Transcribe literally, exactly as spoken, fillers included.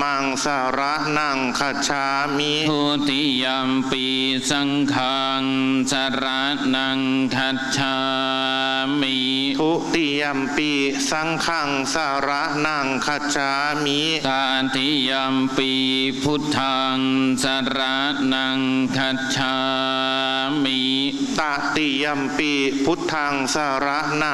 มังสารนังคัจฉามิทุติยัมปีสังฆังสารนังคัจฉามิทุติยัมปีสังฆังสารนังคัจฉามิตติยัมปีพุทธังสารนังคัจฉามิตติยัมปีพุทธังสารนัง